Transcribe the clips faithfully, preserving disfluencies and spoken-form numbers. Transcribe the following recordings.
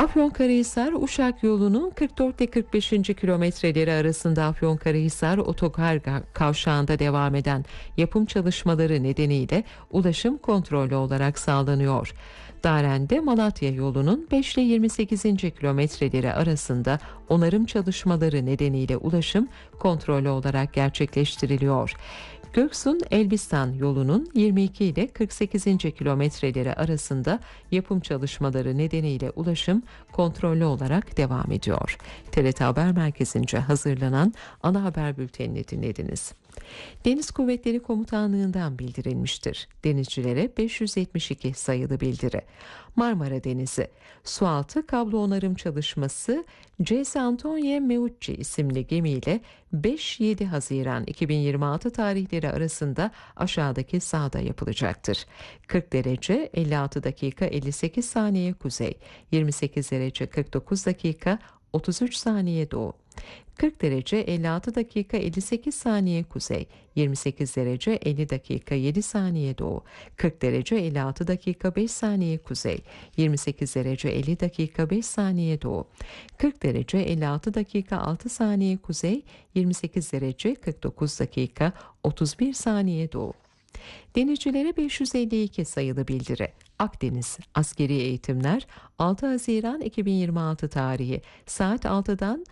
Afyonkarahisar-Uşak yolunun kırk dört ile kırk beşinci kilometreleri arasında Afyonkarahisar Otogar Kavşağı'nda devam eden yapım çalışmaları nedeniyle ulaşım kontrollü olarak sağlanıyor. Daren'de Malatya yolunun beş ile yirmi sekizinci kilometreleri arasında onarım çalışmaları nedeniyle ulaşım kontrollü olarak gerçekleştiriliyor. Göksun Elbistan yolunun yirmi iki ile kırk sekizinci kilometreleri arasında yapım çalışmaları nedeniyle ulaşım kontrollü olarak devam ediyor. T R T Haber Merkezi'nce hazırlanan ana haber bültenini dinlediniz. Deniz Kuvvetleri Komutanlığı'ndan bildirilmiştir. Denizcilere beş yüz yetmiş iki sayılı bildiri. Marmara Denizi Sualtı kablo onarım çalışması C S Antonio Meucci isimli gemiyle beş yedi Haziran iki bin yirmi altı tarihleri arasında aşağıdaki sahada yapılacaktır. kırk derece elli altı dakika elli sekiz saniye kuzey, yirmi sekiz derece kırk dokuz dakika otuz üç saniye doğu. kırk derece elli altı dakika elli sekiz saniye kuzey, yirmi sekiz derece elli dakika yedi saniye doğu, kırk derece elli altı dakika beş saniye kuzey, yirmi sekiz derece elli dakika beş saniye doğu, kırk derece elli altı dakika altı saniye kuzey, yirmi sekiz derece kırk dokuz dakika otuz bir saniye doğu. Denizcilere beş yüz elli iki sayılı bildiri. Akdeniz Askeri Eğitimler altı Haziran iki bin yirmi altı tarihi saat altıdan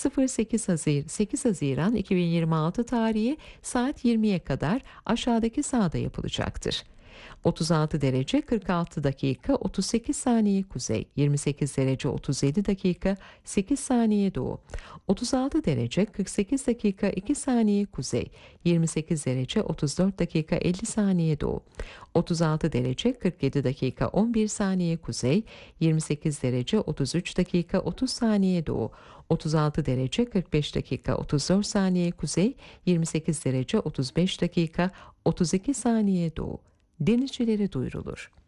sekiz Haziran iki bin yirmi altı tarihi saat yirmiye kadar aşağıdaki sahada yapılacaktır. otuz altı derece kırk altı dakika otuz sekiz saniye kuzey, yirmi sekiz derece otuz yedi dakika sekiz saniye doğu, otuz altı derece kırk sekiz dakika iki saniye kuzey, yirmi sekiz derece otuz dört dakika elli saniye doğu, otuz altı derece kırk yedi dakika on bir saniye kuzey, yirmi sekiz derece otuz üç dakika otuz saniye doğu, otuz altı derece kırk beş dakika otuz dört saniye kuzey, yirmi sekiz derece otuz beş dakika otuz iki saniye doğu. Denizcilere duyurulur.